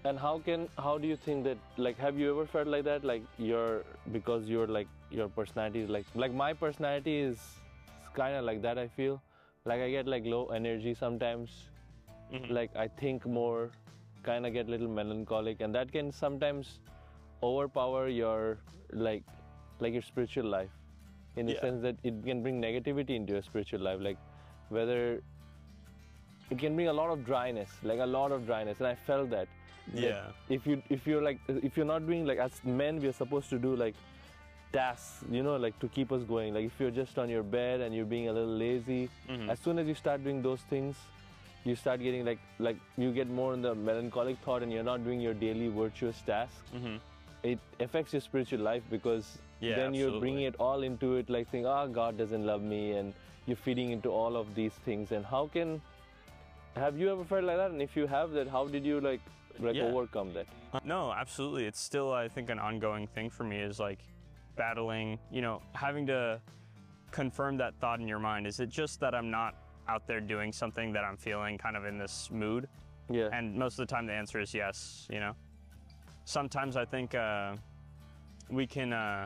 And how do you think that, like, have you ever felt like that, like because you're like, your personality is like my personality is kind of like that. I feel like I get like low energy sometimes. Like I think more, kind of get a little melancholic, and that can sometimes overpower your like your spiritual life, in the sense that it can bring negativity into your spiritual life, like whether it can bring a lot of dryness, and I felt that. If you're not doing, like, as men we're supposed to do like tasks, you know, like to keep us going. Like if you're just on your bed and you're being a little lazy, as soon as you start doing those things, you start getting like you get more in the melancholic thought, and you're not doing your daily virtuous tasks. It affects your spiritual life, because then you're bringing it all into it, like saying, oh, God doesn't love me, and you're feeding into all of these things. And have you ever felt like that? And if you have that, how did you like overcome that? No, absolutely. It's still, I think, an ongoing thing for me, is like battling, you know, having to confirm that thought in your mind. Is it just that I'm not out there doing something that I'm feeling kind of in this mood? And most of the time the answer is yes, you know. Sometimes I think we can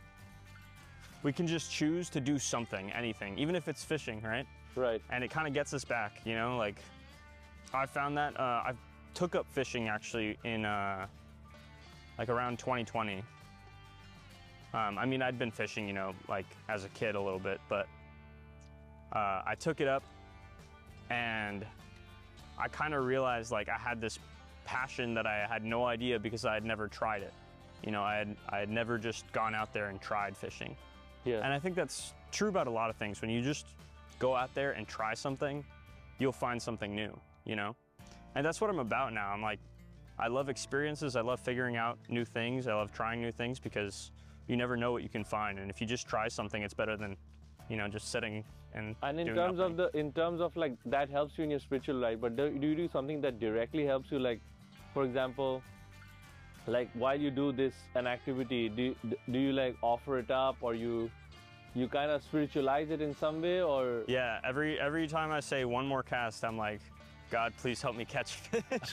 just choose to do something, anything, even if it's fishing, right? And it kind of gets us back, you know. Like I found that I took up fishing actually in like around 2020. I mean, I'd been fishing, you know, like as a kid a little bit, but I took it up, and I kind of realized like I had this passion that I had no idea, because I had never tried it. You know, I had never just gone out there and tried fishing. And I think that's true about a lot of things. When you just go out there and try something, you'll find something new, you know? And that's what I'm about now. I'm like, I love experiences. I love figuring out new things. I love trying new things, because you never know what you can find. And if you just try something, it's better than, you know, just sitting and in doing terms nothing. in terms of like that helps you in your spiritual life, but do you do something that directly helps you? Like, for example, like while you do an activity, do you like offer it up, or you kind of spiritualize it in some way? Or every time I say one more cast, I'm like, God, please help me catch fish.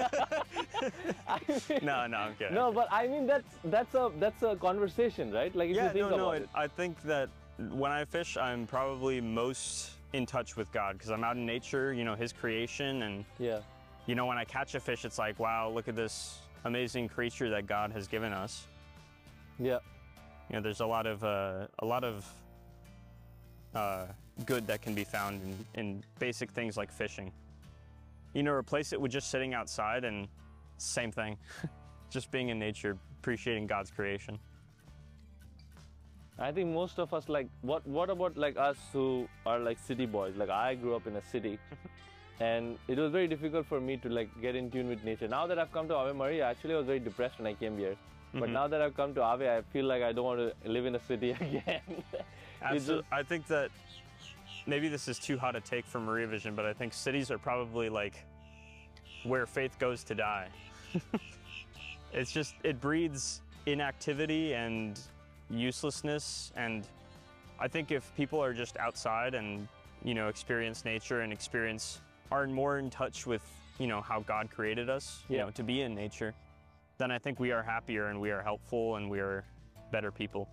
No, I'm kidding. No, but I mean that's a conversation, right? Like if you think about it. I think that when I fish, I'm probably most in touch with God, because I'm out in nature, you know, His creation, and you know, when I catch a fish, it's like, wow, look at this amazing creature that God has given us. You know, there's a lot of good that can be found in basic things like fishing. You know, replace it with just sitting outside, and same thing. Just being in nature, appreciating God's creation. I think most of us, like, what about like us who are like city boys? Like I grew up in a city, and it was very difficult for me to like get in tune with nature. Now that I've come to Ave Maria, actually I was very depressed when I came here. But now that I've come to Ave, I feel like I don't want to live in a city again. Absolutely. I think that maybe this is too hot a take for Maria Vision, but I think cities are probably like where faith goes to die. It's just, it breeds inactivity and uselessness. And I think if people are just outside and, you know, experience nature and are more in touch with, you know, how God created us, you know, to be in nature, then I think we are happier, and we are helpful, and we are better people.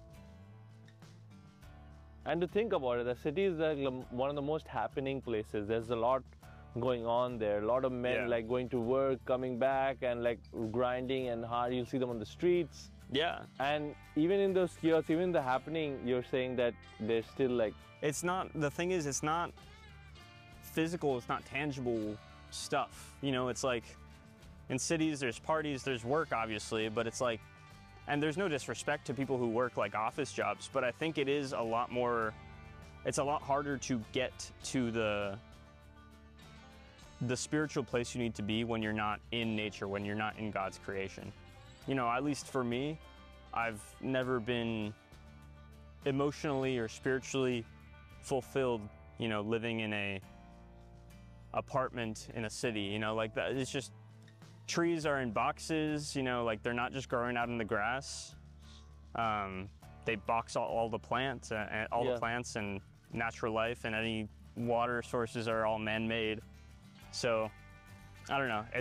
And to think about it, the city is like one of the most happening places. There's a lot going on there. A lot of men like going to work, coming back, and like grinding and hard. You'll see them on the streets. And even in those kiosks, even the happening, you're saying that there's still like... It's not, the thing is, it's not physical, it's not tangible stuff. You know, it's like in cities, there's parties, there's work, obviously, but it's like, and there's no disrespect to people who work like office jobs, but I think it is a lot more, it's a lot harder to get to the spiritual place you need to be when you're not in nature, when you're not in God's creation. You know, at least for me, I've never been emotionally or spiritually fulfilled, you know, living in a apartment in a city, you know, like that. It's just, trees are in boxes, you know, like they're not just growing out in the grass. They box all the plants, all the plants and natural life, and any water sources are all man-made. So, I don't know.